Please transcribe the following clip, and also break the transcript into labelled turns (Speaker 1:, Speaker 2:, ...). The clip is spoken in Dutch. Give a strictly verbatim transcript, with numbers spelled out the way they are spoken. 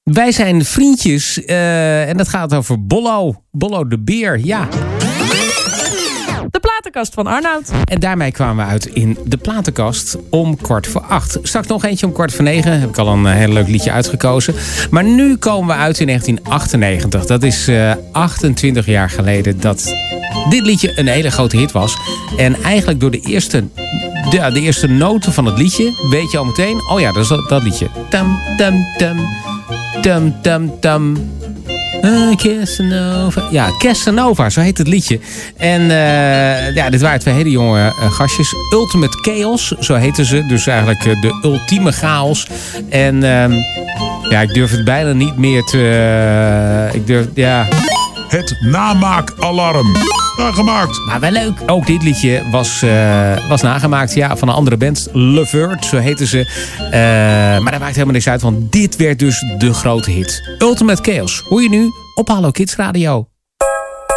Speaker 1: Wij zijn vriendjes uh, en dat gaat over Bollo. Bollo de beer, ja.
Speaker 2: De platenkast van Arnoud.
Speaker 1: En daarmee kwamen we uit in de platenkast om kwart voor acht. Straks nog eentje om kwart voor negen. Heb ik al een heel leuk liedje uitgekozen. Maar nu komen we uit in negentien achtennegentig. Dat is uh, achtentwintig jaar geleden dat dit liedje een hele grote hit was. En eigenlijk door de eerste, de, de eerste noten van het liedje weet je al meteen... Oh ja, dat is dat, dat liedje. Tam, tam, tam. Tam, tam, tam. Uh, Casanova. Ja, Casanova, zo heet het liedje. En uh, ja, dit waren twee hele jonge uh, gastjes. Ultimate Chaos, zo heten ze. Dus eigenlijk uh, de ultieme chaos. En uh, ja, ik durf het bijna niet meer te... Uh, ik durf, ja...
Speaker 3: Het namaakalarm. Nagemaakt.
Speaker 1: Maar wel leuk. Ook dit liedje was, uh, was nagemaakt. Ja, van een andere band. Levert, zo heten ze. Uh, maar dat maakt helemaal niks uit. Want dit werd dus de grote hit. Ultimate Chaos. Hoor je nu op Hallo Kids Radio.